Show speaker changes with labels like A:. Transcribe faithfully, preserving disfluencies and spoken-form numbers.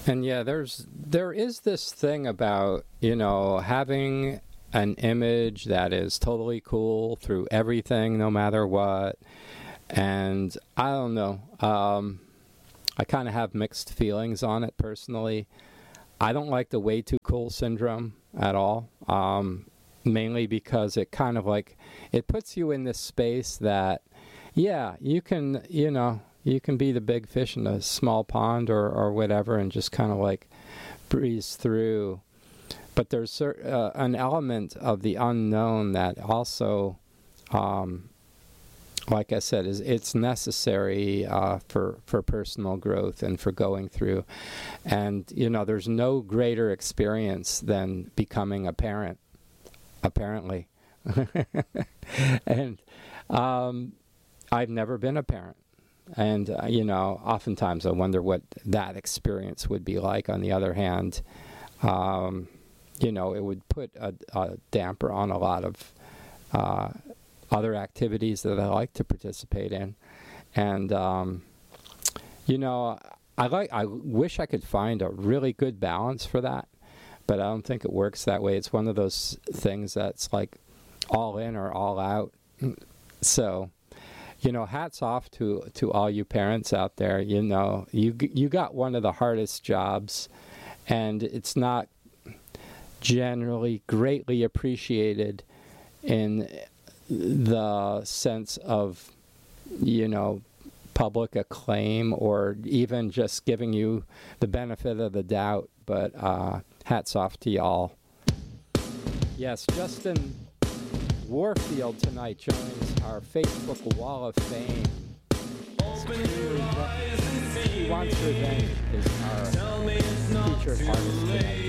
A: And yeah, there's there is this thing about, you know, having an image that is totally cool through everything, no matter what. And I don't know. Um, I kind of have mixed feelings on it personally. I don't like the way too cool syndrome at all. Um, mainly because it kind of like, it puts you in this space that, yeah, you can, you know, you can be the big fish in a small pond or, or whatever and just kind of like breeze through. But there's cer- uh, an element of the unknown that also, um, like I said, is it's necessary uh, for, for personal growth and for going through. And, you know, there's no greater experience than becoming a parent, apparently. And um, I've never been a parent. And, uh, you know, oftentimes I wonder what that experience would be like. On the other hand, um, you know, it would put a, a damper on a lot of uh, other activities that I like to participate in. And, um, you know, I like, I wish I could find a really good balance for that, but I don't think it works that way. It's one of those things that's like all in or all out. So, you know, hats off to, to all you parents out there. You know, you you got one of the hardest jobs, and it's not generally greatly appreciated in the sense of, you know, public acclaim or even just giving you the benefit of the doubt. But uh, hats off to y'all. Yes, Justin Warfield tonight joins our Facebook Wall of Fame. He Wants Revenge is our featured artist tonight.